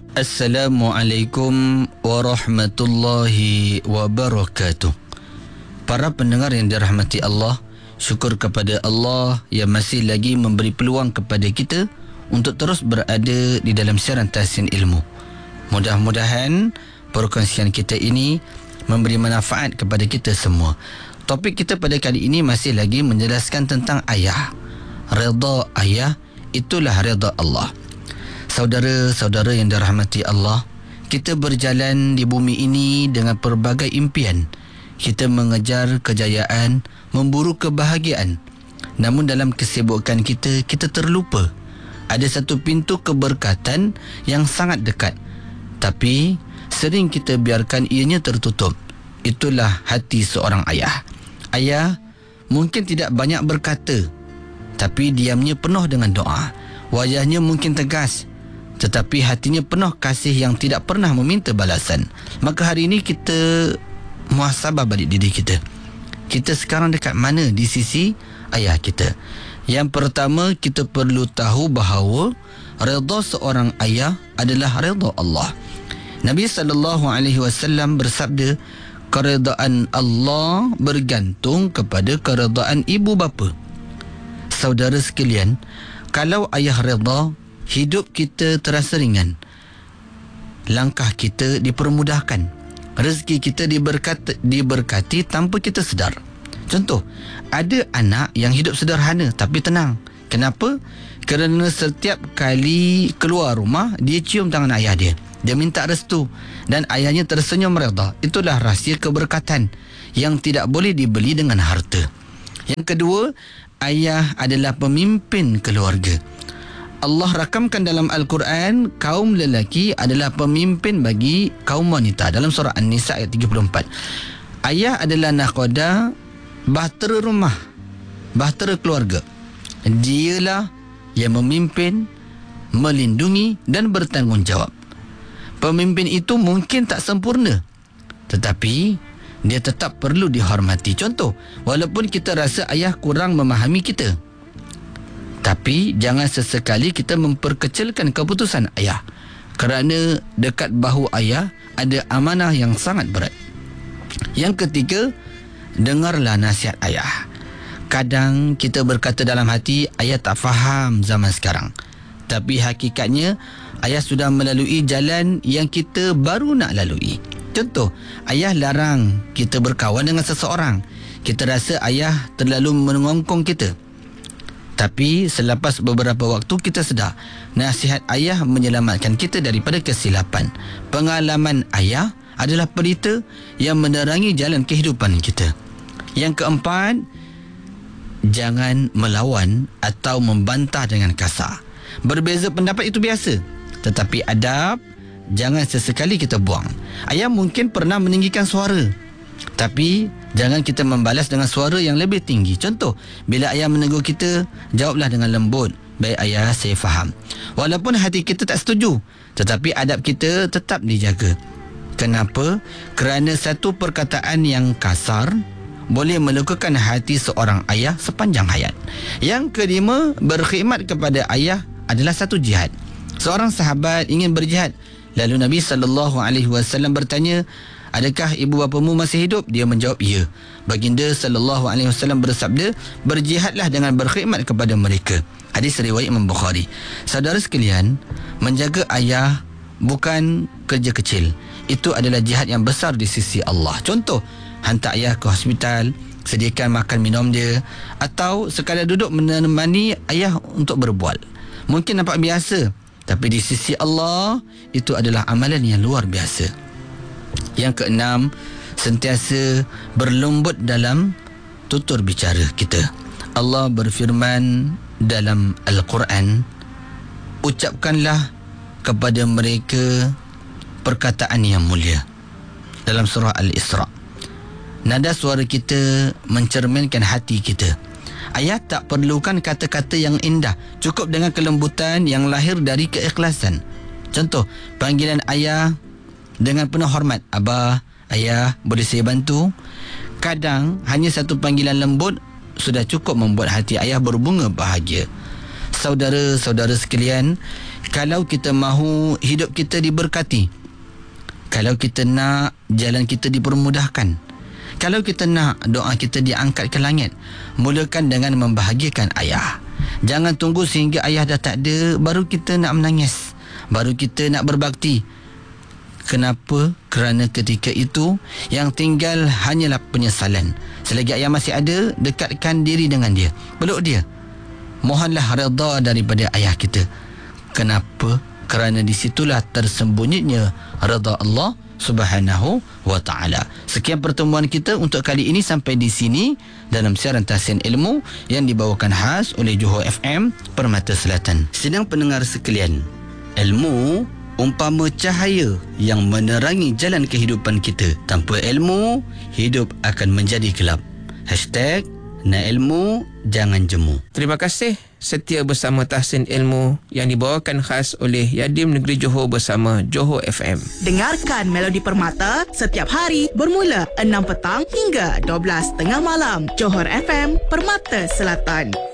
Assalamualaikum warahmatullahi wabarakatuh. Para pendengar yang dirahmati Allah, syukur kepada Allah yang masih lagi memberi peluang kepada kita untuk terus berada di dalam siaran Tahsin Ilmu. Mudah-mudahan perkongsian kita ini memberi manfaat kepada kita semua. Topik kita pada kali ini masih lagi menjelaskan tentang ayah. Redha ayah, itulah redha Allah. Saudara-saudara yang dirahmati Allah, kita berjalan di bumi ini dengan pelbagai impian. Kita mengejar kejayaan, memburu kebahagiaan. Namun dalam kesibukan kita terlupa. Ada satu pintu keberkatan yang sangat dekat. Tapi sering kita biarkan ianya tertutup. Itulah hati seorang ayah. Ayah mungkin tidak banyak berkata, tapi diamnya penuh dengan doa. Wajahnya mungkin tegas, tetapi hatinya penuh kasih yang tidak pernah meminta balasan. Maka hari ini kita muhasabah balik diri kita. Kita sekarang dekat mana di sisi ayah kita? Yang pertama, kita perlu tahu bahawa redha seorang ayah adalah redha Allah. Nabi SAW bersabda, keredaan Allah bergantung kepada keredaan ibu bapa. Saudara sekalian, kalau ayah redha, hidup kita terasa ringan. Langkah kita dipermudahkan. Rezeki kita diberkati tanpa kita sedar. Contoh, ada anak yang hidup sederhana tapi tenang. Kenapa? Kerana setiap kali keluar rumah, dia cium tangan ayah dia. Dia minta restu dan ayahnya tersenyum redha. Itulah rahsia keberkatan yang tidak boleh dibeli dengan harta. Yang kedua, ayah adalah pemimpin keluarga. Allah rakamkan dalam Al-Quran, kaum lelaki adalah pemimpin bagi kaum wanita. Dalam surah An-Nisa ayat 34. Ayah adalah nahkoda, bahtera rumah, bahtera keluarga. Dialah yang memimpin, melindungi dan bertanggungjawab. Pemimpin itu mungkin tak sempurna, tetapi dia tetap perlu dihormati. Contoh, walaupun kita rasa ayah kurang memahami kita, tapi jangan sesekali kita memperkecilkan keputusan ayah. Kerana dekat bahu ayah ada amanah yang sangat berat. Yang ketiga, dengarlah nasihat ayah. Kadang kita berkata dalam hati, ayah tak faham zaman sekarang. Tapi hakikatnya, ayah sudah melalui jalan yang kita baru nak lalui. Contoh, ayah larang kita berkawan dengan seseorang. Kita rasa ayah terlalu mengongkong kita. Tapi selepas beberapa waktu kita sedar, nasihat ayah menyelamatkan kita daripada kesilapan. Pengalaman ayah adalah pelita yang menerangi jalan kehidupan kita. Yang keempat, jangan melawan atau membantah dengan kasar. Berbeza pendapat itu biasa, tetapi adab jangan sesekali kita buang. Ayah mungkin pernah meninggikan suara, tapi jangan kita membalas dengan suara yang lebih tinggi. Contoh, bila ayah menegur kita, jawablah dengan lembut. Baik ayah, saya faham. Walaupun hati kita tak setuju, tetapi adab kita tetap dijaga. Kenapa? Kerana satu perkataan yang kasar boleh melukakan hati seorang ayah sepanjang hayat. Yang kelima, berkhidmat kepada ayah adalah satu jihad. Seorang sahabat ingin berjihad. Lalu Nabi SAW bertanya, adakah ibu bapamu masih hidup? Dia menjawab, ya. Baginda SAW bersabda, berjihadlah dengan berkhidmat kepada mereka. Hadis riwayat Imam Bukhari. Saudara sekalian, menjaga ayah bukan kerja kecil. Itu adalah jihad yang besar di sisi Allah. Contoh, hantar ayah ke hospital, sediakan makan minum dia, atau sekadar duduk menemani ayah untuk berbual. Mungkin nampak biasa, tapi di sisi Allah, itu adalah amalan yang luar biasa. Yang keenam, sentiasa berlembut dalam tutur bicara kita. Allah berfirman dalam Al-Quran, ucapkanlah kepada mereka perkataan yang mulia. Dalam surah Al-Isra. Nada suara kita mencerminkan hati kita. Ayah tak perlukan kata-kata yang indah, cukup dengan kelembutan yang lahir dari keikhlasan. Contoh, panggilan ayah dengan penuh hormat. Abah, ayah, boleh saya bantu? Kadang hanya satu panggilan lembut sudah cukup membuat hati ayah berbunga bahagia. Saudara-saudara sekalian, Kalau kita mahu hidup kita diberkati, kalau kita nak jalan kita dipermudahkan, kalau kita nak doa kita diangkat ke langit, mulakan dengan membahagiakan ayah. Jangan tunggu sehingga ayah dah tak ada baru kita nak menangis, baru kita nak berbakti. Kenapa? Kerana ketika itu yang tinggal hanyalah penyesalan. Selagi ayah masih ada, dekatkan diri dengan dia, peluk dia, mohonlah redha daripada ayah kita. Kenapa? Kerana disitulah tersembunyinya redha Allah Subhanahu wa ta'ala. Sekian pertemuan kita untuk kali ini sampai di sini dalam siaran Tahsin Ilmu yang dibawakan khas oleh Johor FM Permata Selatan. Sedang pendengar sekalian, ilmu umpama cahaya yang menerangi jalan kehidupan kita. Tanpa ilmu, hidup akan menjadi gelap. #Nak ilmu, jangan jemu. Terima kasih setia bersama Tahsin Ilmu yang dibawakan khas oleh Yadim Negeri Johor bersama Johor FM. Dengarkan Melodi Permata setiap hari bermula 6 petang hingga 12 tengah malam. Johor FM, Permata Selatan.